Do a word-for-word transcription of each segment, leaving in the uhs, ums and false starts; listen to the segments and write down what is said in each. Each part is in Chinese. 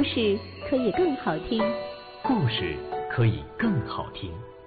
故事可以更好听， 故事可以更好听。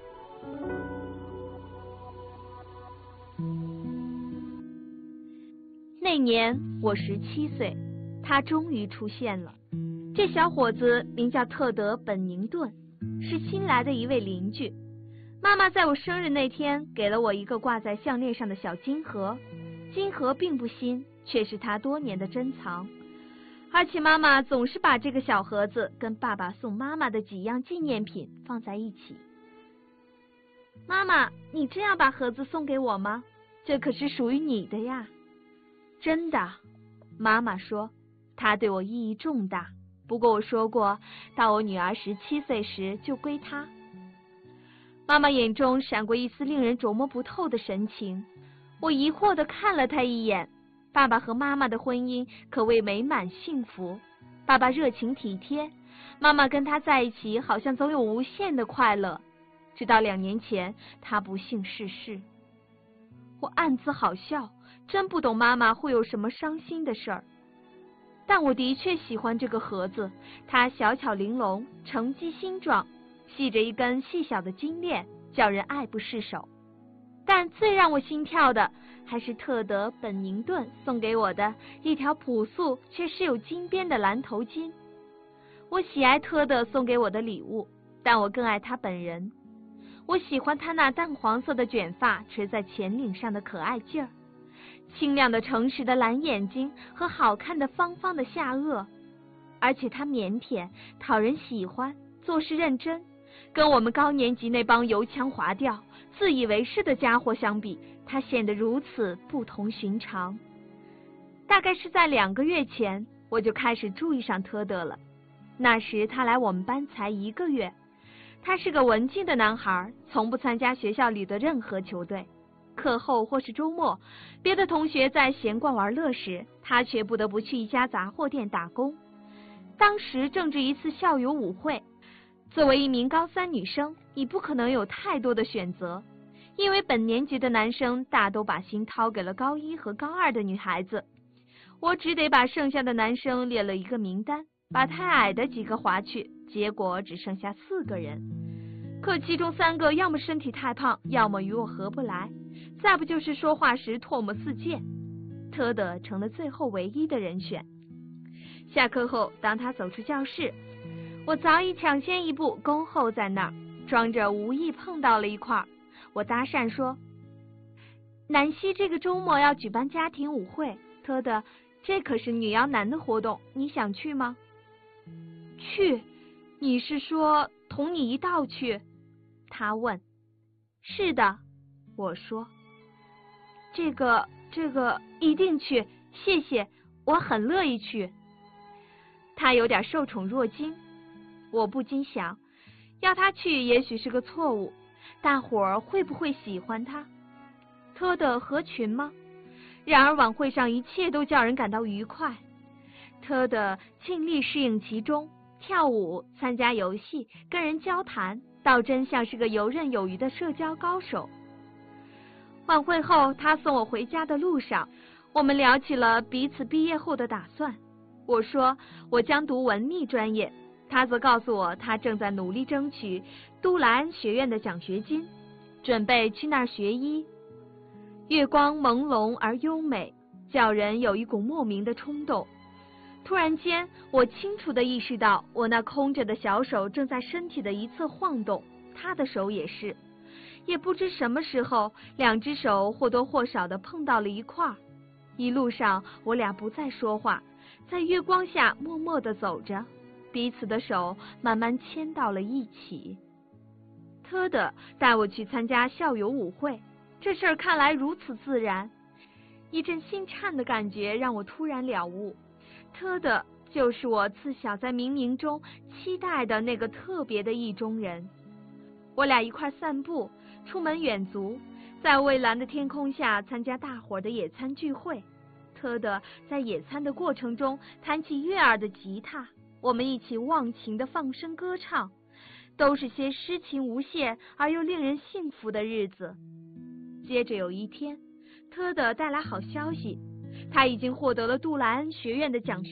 那年我十七岁，他终于出现了。这小伙子名叫特德·本宁顿，是新来的一位邻居。妈妈在我生日那天给了我一个挂在项链上的小金盒，金盒并不新，却是他多年的珍藏。而且妈妈总是把这个小盒子跟爸爸送妈妈的几样纪念品放在一起。妈妈，你真要把盒子送给我吗？这可是属于你的呀。真的，妈妈说，它对我意义重大。不过我说过，到我女儿十七岁时就归她。妈妈眼中闪过一丝令人琢磨不透的神情，我疑惑地看了她一眼。爸爸和妈妈的婚姻可谓美满幸福，爸爸热情体贴，妈妈跟他在一起好像总有无限的快乐。直到两年前，他不幸逝世。我暗自好笑，真不懂妈妈会有什么伤心的事儿。但我的确喜欢这个盒子，它小巧玲珑，呈鸡心状，系着一根细小的金链，叫人爱不释手。但最让我心跳的还是特德·本宁顿送给我的一条朴素却是有金边的蓝头巾。我喜爱特德送给我的礼物，但我更爱他本人。我喜欢他那淡黄色的卷发垂在前领上的可爱劲儿，清亮的诚实的蓝眼睛和好看的方方的下颚，而且他腼腆讨人喜欢，做事认真，跟我们高年级那帮油腔滑调自以为是的家伙相比，他显得如此不同寻常。大概是在两个月前，我就开始注意上特德了。那时他来我们班才一个月，他是个文静的男孩，从不参加学校里的任何球队。课后或是周末，别的同学在闲逛玩乐时，他却不得不去一家杂货店打工。当时正值一次校友舞会，作为一名高三女生，你不可能有太多的选择，因为本年级的男生大都把心掏给了高一和高二的女孩子。我只得把剩下的男生列了一个名单，把太矮的几个划去，结果只剩下四个人。可其中三个要么身体太胖，要么与我合不来，再不就是说话时唾沫四溅。特德成了最后唯一的人选。下课后，当他走出教室，我早已抢先一步恭候在那儿，装着无意碰到了一块儿。我搭讪说：“南希这个周末要举办家庭舞会，特德，这可是女妖男的活动，你想去吗？”去？你是说同你一道去？他问。是的，我说。这个这个一定去，谢谢，我很乐意去。他有点受宠若惊，我不禁想，要他去也许是个错误，大伙儿会不会喜欢他？特德合群吗？然而晚会上一切都叫人感到愉快。特德尽力适应其中，跳舞、参加游戏、跟人交谈，倒真像是个游刃有余的社交高手。晚会后，他送我回家的路上，我们聊起了彼此毕业后的打算。我说我将读文秘专业，他则告诉我他正在努力争取杜莱恩学院的奖学金，准备去那儿学医。月光朦胧而优美，叫人有一股莫名的冲动。突然间，我清楚地意识到，我那空着的小手正在身体的一侧晃动，他的手也是。也不知什么时候，两只手或多或少地碰到了一块儿。一路上，我俩不再说话，在月光下默默地走着，彼此的手慢慢牵到了一起。特德带我去参加校友舞会，这事儿看来如此自然，一阵心颤的感觉让我突然了悟，特德就是我自小在冥冥中期待的那个特别的意中人。我俩一块散步，出门远足，在蔚蓝的天空下参加大伙儿的野餐聚会。特德在野餐的过程中弹起悦耳的吉他，我们一起忘情地放声歌唱，都是些诗情无限而又令人幸福的日子。接着有一天，特德带来好消息，他已经获得了杜莱恩学院的奖学